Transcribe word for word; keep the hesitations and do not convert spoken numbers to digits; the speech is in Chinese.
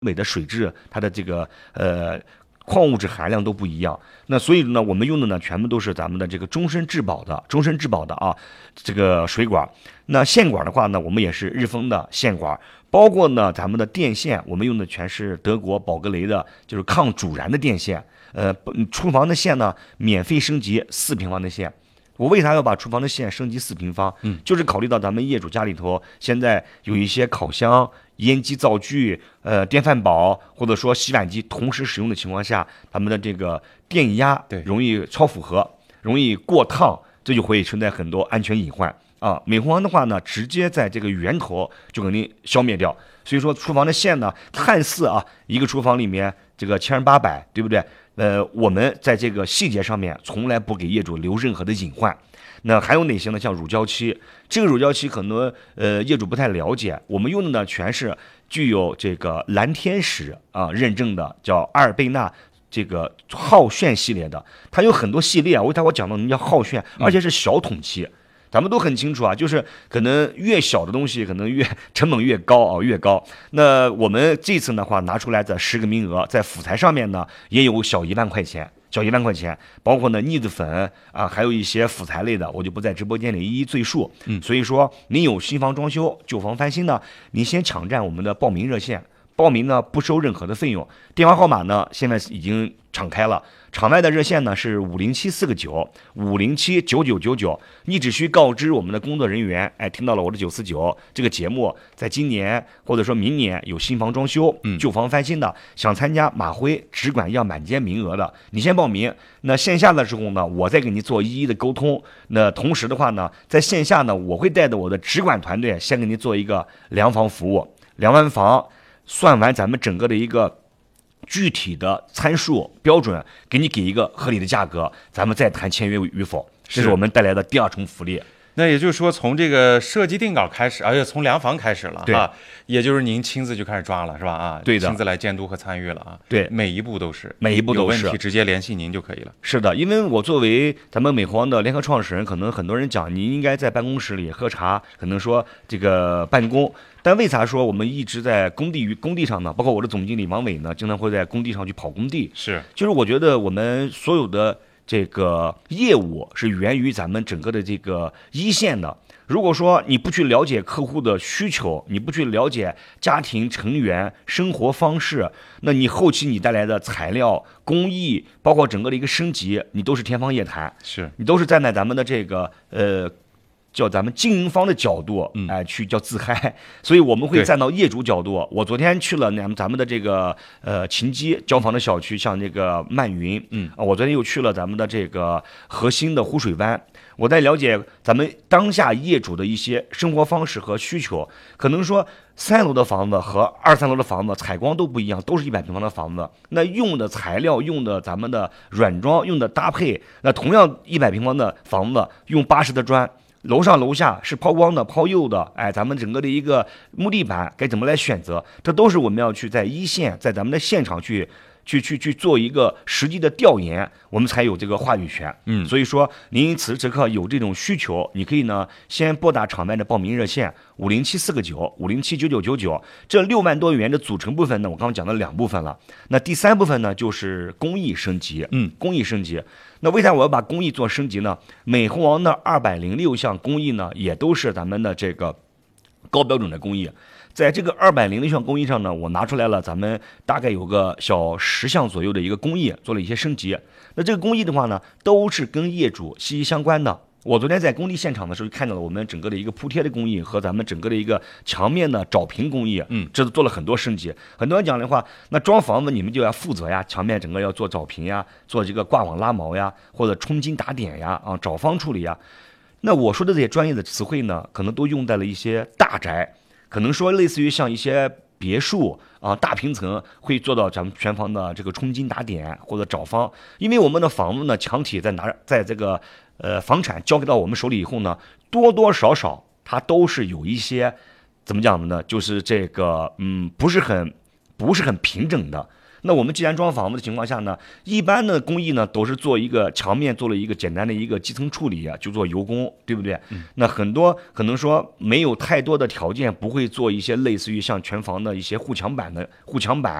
美的水质，它的这个呃矿物质含量都不一样。那所以呢，我们用的呢全部都是咱们的这个终身质保的、终身质保的啊这个水管。那线管的话呢，我们也是日丰的线管，包括呢咱们的电线，我们用的全是德国宝格雷的，就是抗阻燃的电线。呃，厨房的线呢免费升级四平方的线。我为啥要把厨房的线升级四平方？嗯，就是考虑到咱们业主家里头现在有一些烤箱、烟机灶具、呃电饭煲或者说洗碗机同时使用的情况下，他们的这个电压对容易超负荷，容易过烫，这就会存在很多安全隐患啊。美孚王的话呢，直接在这个源头就肯定消灭掉。所以说厨房的线呢，看似啊一个厨房里面这个千八百，对不对？呃，我们在这个细节上面从来不给业主留任何的隐患。那还有哪些呢？像乳胶漆，这个乳胶漆可能呃业主不太了解，我们用的呢全是具有这个蓝天使啊认证的，叫阿尔贝纳这个皓炫系列的。它有很多系列啊，我待会儿讲到什么叫皓炫，而且是小桶漆。咱们都很清楚啊，就是可能越小的东西，可能越成本越高啊，越高。那我们这次的话拿出来的十个名额，在辅材上面呢，也有小一万块钱，小一万块钱，包括呢腻子粉啊，还有一些辅材类的，我就不在直播间里一一赘述。嗯，所以说你有新房装修、旧房翻新呢，你先抢占我们的报名热线。报名呢不收任何的费用，电话号码呢现在已经敞开了，场外的热线呢是五零七四个九五零七九九九九，你只需告知我们的工作人员，哎，听到了我的九四九这个节目，在今年或者说明年有新房装修、旧房翻新的，想参加马辉只管要满间名额的，你先报名。那线下的时候呢，我再给你做一一的沟通。那同时的话呢，在线下呢，我会带着我的直管团队先给你做一个量房服务，量完房。算完咱们整个的一个具体的参数标准，给你给一个合理的价格，咱们再谈签约与否，这是我们带来的第二重福利。 那也就是说，从这个设计定稿开始，而且从量房开始了啊，也就是您亲自就开始抓了，是吧？啊， 对的， 亲自来监督和参与了啊。 对， 每一步都是， 每一步都是。 有问题直接联系您就可以了。 是的，因为我作为咱们美孚王的联合创始人，可能很多人讲，你应该在办公室里喝茶，可能说这个办公。但为啥说我们一直在工地与工地上呢？包括我的总经理王伟呢，经常会在工地上去跑工地。 是， 就是我觉得我们所有的这个业务是源于咱们整个的这个一线的。如果说你不去了解客户的需求，你不去了解家庭成员生活方式，那你后期你带来的材料、工艺，包括整个的一个升级，你都是天方夜谭。 是， 你都是站在咱们的这个呃。叫咱们经营方的角度，哎、呃，去叫自嗨，所以我们会站到业主角度。我昨天去了咱们咱们的这个呃秦基交房的小区，像这个漫云，嗯啊，我昨天又去了咱们的这个核心的湖水湾。我在了解咱们当下业主的一些生活方式和需求，可能说三楼的房子和二三楼的房子采光都不一样，都是一百平方的房子，那用的材料、用的咱们的软装、用的搭配，那同样一百平方的房子用八十的砖。楼上楼下是抛光的抛釉的，哎，咱们整个的一个木地板该怎么来选择，这都是我们要去在一线，在咱们的现场去去去去做一个实际的调研，我们才有这个话语权。嗯，所以说您此时此刻有这种需求，你可以呢先拨打场外的报名热线五零七四个九五零七九九九九，这六万多元的组成部分呢，我刚刚讲了两部分了，那第三部分呢就是工艺升级。嗯，工艺升级。那为啥我要把工艺做升级呢？美孚王的二百零六项工艺呢，也都是咱们的这个高标准的工艺。在这个二百零六项工艺上呢，我拿出来了咱们大概有个小十项左右的一个工艺，做了一些升级。那这个工艺的话呢，都是跟业主息息相关的。我昨天在工地现场的时候，看到了我们整个的一个铺贴的工艺和咱们整个的一个墙面的找平工艺，嗯，这都做了很多升级。很多人讲的话，那装房子你们就要负责呀，墙面整个要做找平呀，做这个挂网拉毛呀，或者冲金打点呀，啊，找方处理呀。那我说的这些专业的词汇呢，可能都用在了一些大宅，可能说类似于像一些别墅啊，大平层会做到咱们全房的这个冲金打点或者找方，因为我们的房子呢，墙体在拿在这个。呃，房产交给到我们手里以后呢，多多少少它都是有一些怎么讲的呢？就是这个嗯，不是很不是很平整的。 那我们既然装房子的情况下呢，一般的工艺呢都是做一个墙面做了一个简单的一个基层处理啊，就做油工，对不对？嗯、那很多可能说没有太多的条件，不会做一些类似于像全房的一些护墙板的护墙板。